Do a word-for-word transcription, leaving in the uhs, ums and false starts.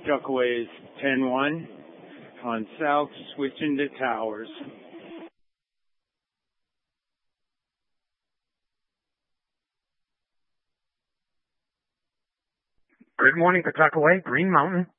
Pawtuckaway is ten one. On south, switching to Towers. Good morning, Pawtuckaway, Green Mountain.